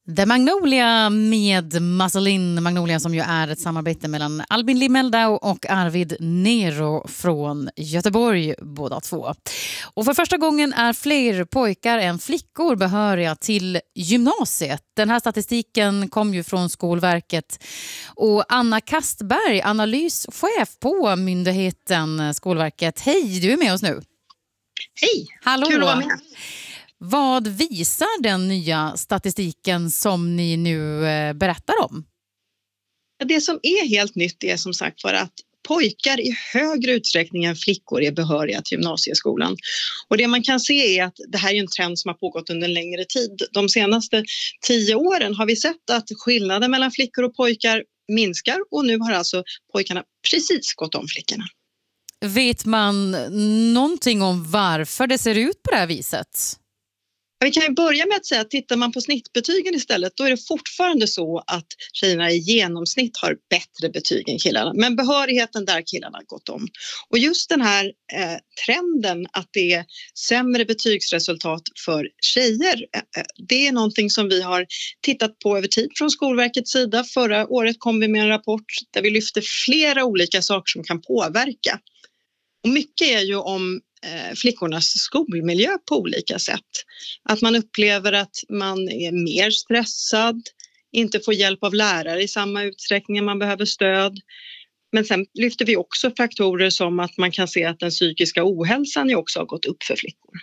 The Magnolia med Marceline Magnolia, som ju är ett samarbete mellan Albin Limeldau och Arvid Nero från Göteborg, båda två. Och för första gången är fler pojkar än flickor behöriga till gymnasiet. Den här statistiken kom ju från Skolverket. Och Anna Kastberg, analyschef på myndigheten Skolverket. Hej, du är med oss nu. Hej, hallå. Kul att vara med. Vad visar den nya statistiken som ni nu berättar om? Det som är helt nytt är som sagt för att pojkar i högre utsträckning än flickor är behöriga till gymnasieskolan. Och det man kan se är att det här är en trend som har pågått under en längre tid. De senaste 10 åren har vi sett att skillnaden mellan flickor och pojkar minskar, och nu har alltså pojkarna precis gått om flickorna. Vet man någonting om varför det ser ut på det här viset? Vi kan ju börja med att säga att tittar man på snittbetygen istället, då är det fortfarande så att tjejerna i genomsnitt har bättre betyg än killarna. Men behörigheten där killarna har gått om. Och just den här trenden att det är sämre betygsresultat för tjejer, det är någonting som vi har tittat på över tid från Skolverkets sida. Förra året kom vi med en rapport där vi lyfte flera olika saker som kan påverka. Och mycket är ju om flickornas skolmiljö på olika sätt. Att man upplever att man är mer stressad, inte får hjälp av lärare i samma utsträckning man behöver stöd. Men sen lyfter vi också faktorer som att man kan se att den psykiska ohälsan ju också har gått upp för flickor.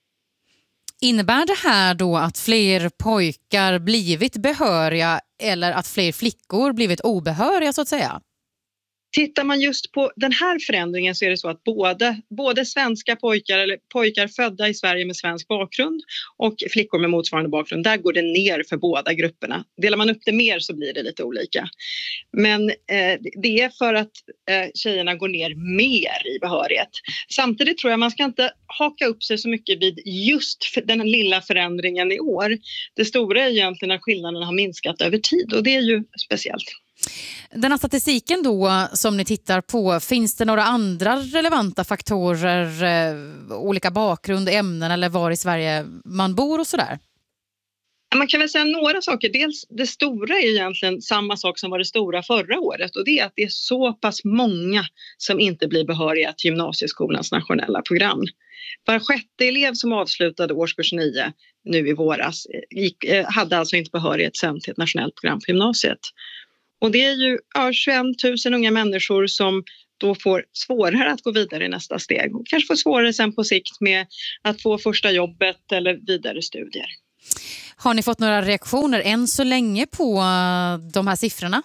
Innebär det här då att fler pojkar blivit behöriga eller att fler flickor blivit obehöriga så att säga? Tittar man just på den här förändringen så är det så att både svenska pojkar eller pojkar födda i Sverige med svensk bakgrund och flickor med motsvarande bakgrund, där går det ner för båda grupperna. Delar man upp det mer så blir det lite olika. Men det är för att tjejerna går ner mer i behörighet. Samtidigt tror jag man ska inte haka upp sig så mycket vid just den lilla förändringen i år. Det stora är egentligen att skillnaden har minskat över tid, och det är ju speciellt. Den här statistiken då som ni tittar på, finns det några andra relevanta faktorer, olika bakgrund, ämnen eller var i Sverige man bor och sådär? Man kan väl säga några saker. Dels det stora är egentligen samma sak som var det stora förra året, och det är att det är så pass många som inte blir behöriga till gymnasieskolans nationella program. Var sjätte elev som avslutade årskurs 9 nu i våras hade alltså inte behörighet sen till ett nationellt program på gymnasiet. Och det är ju 21 000 unga människor som då får svårare att gå vidare i nästa steg. Och kanske får svårare sen på sikt med att få första jobbet eller vidare studier. Har ni fått några reaktioner än så länge på de här siffrorna?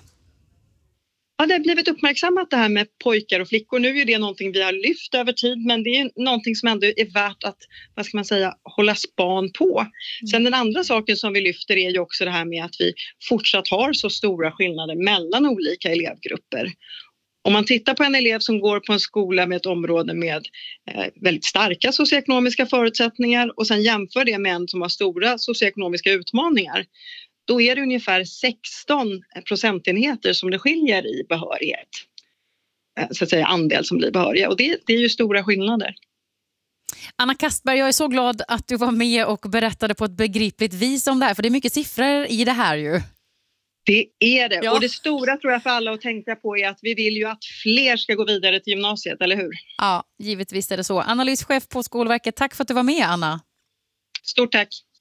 Ja, det har blivit uppmärksammat det här med pojkar och flickor. Nu är det någonting vi har lyft över tid, men det är någonting som ändå är värt att, vad ska man säga, hålla span på. Sen den andra saken som vi lyfter är ju också det här med att vi fortsatt har så stora skillnader mellan olika elevgrupper. Om man tittar på en elev som går på en skola med ett område med väldigt starka socioekonomiska förutsättningar och sen jämför det med en som har stora socioekonomiska utmaningar, då är det ungefär 16 procentenheter som det skiljer i behörighet. Så att säga andel som blir behöriga. Och det är ju stora skillnader. Anna Kastberg, jag är så glad att du var med och berättade på ett begripligt vis om det här. För det är mycket siffror i det här ju. Det är det. Ja. Och det stora tror jag för alla att tänka på är att vi vill ju att fler ska gå vidare till gymnasiet, eller hur? Ja, givetvis är det så. Analyschef på Skolverket, tack för att du var med, Anna. Stort tack.